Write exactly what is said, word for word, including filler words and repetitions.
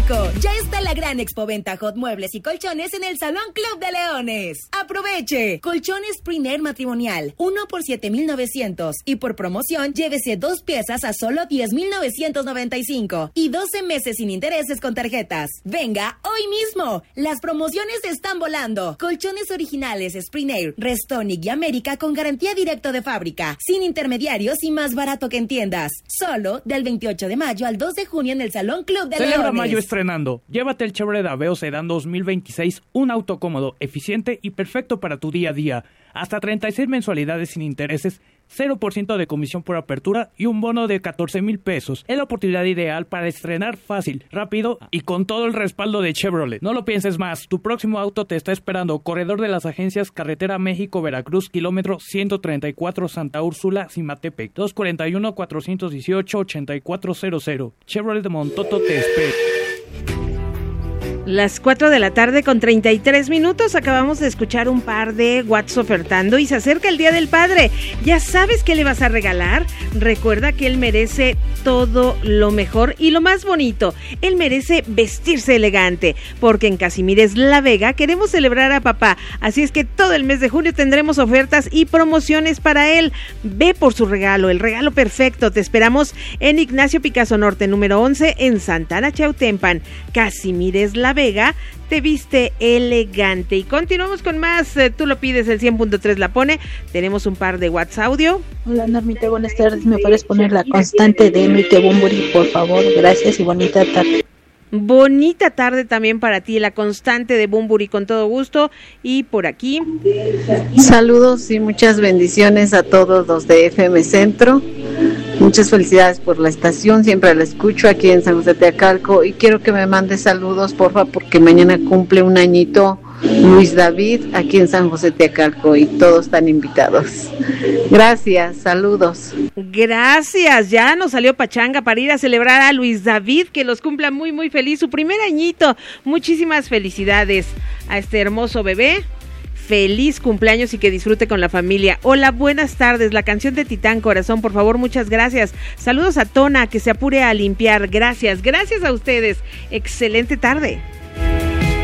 México. Ya está la gran expoventa Hot Muebles y Colchones en el Salón Club de Leones. Aproveche. Colchones Premier matrimonial, uno por siete mil novecientos. Y por promoción, llévese dos piezas a solo diez mil novecientos noventa y cinco. Y doce meses sin intereses con tarjetas. Venga hoy mismo. Las promociones están volando. Colchones originales Spring Air, Restonic y América con garantía directo de fábrica, sin intermediarios y más barato que en tiendas. Solo del veintiocho de mayo al dos de junio en el Salón Club de Celebra Leones. mayo estrenando. Llévate el Chevrolet Aveo Sedan dos mil veintiséis, un auto cómodo, eficiente y perfecto para tu día a día. Hasta treinta y seis mensualidades sin intereses, cero por ciento de comisión por apertura y un bono de catorce mil pesos. Es la oportunidad ideal para estrenar fácil, rápido y con todo el respaldo de Chevrolet. No lo pienses más, tu próximo auto te está esperando. Corredor de las agencias, carretera México-Veracruz, kilómetro ciento treinta y cuatro, Santa Úrsula, Cimatepec, dos cuatro uno, cuatro uno ocho, ocho cuatro cero cero. Chevrolet de Montoto te espera. Las cuatro de la tarde con treinta y tres minutos, acabamos de escuchar un par de Watts ofertando y se acerca el Día del Padre. ¿Ya sabes qué le vas a regalar? Recuerda que él merece todo lo mejor y lo más bonito. Él merece vestirse elegante, porque en Casimires La Vega queremos celebrar a papá. Así es que todo el mes de junio tendremos ofertas y promociones para él. Ve por su regalo, el regalo perfecto. Te esperamos en Ignacio Picasso Norte, número once, en Santana Chautempan. Casimires La Vega te viste elegante. Y continuamos con más. eh, Tú lo pides, el cien punto tres la pone. Tenemos un par de WhatsApp audio. Hola Normita, buenas tardes. ¿Me puedes poner la constante de Enrique Bunbury, por favor? Gracias y bonita tarde. Bonita tarde también para ti, la constante de Bunbury, con todo gusto. Y por aquí, Saludos y muchas bendiciones a todos los de F M Centro. Muchas felicidades por la estación, siempre la escucho aquí en San José Teacalco y quiero que me mande saludos, porfa, porque mañana cumple un añito Luis David aquí en San José Teacalco y todos están invitados. Gracias, saludos. gracias, ya nos salió pachanga para ir a celebrar a Luis David, que los cumpla muy muy feliz, su primer añito. Muchísimas felicidades a este hermoso bebé. Feliz cumpleaños y que disfrute con la familia. Hola, buenas tardes. La canción de Titán Corazón, por favor, muchas gracias. Saludos a Tona, que se apure a limpiar. Gracias, gracias a ustedes. Excelente tarde.